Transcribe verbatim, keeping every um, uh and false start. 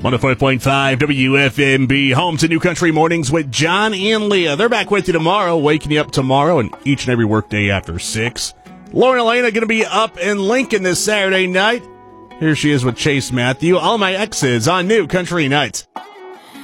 one oh five point five W F M B, home to New Country Mornings with John and Leah. They're back with you tomorrow, waking you up tomorrow and each and every workday after six. Lauren Elena going to be up in Lincoln this Saturday night. Here she is with Chase Matthew, All My Exes on New Country Nights.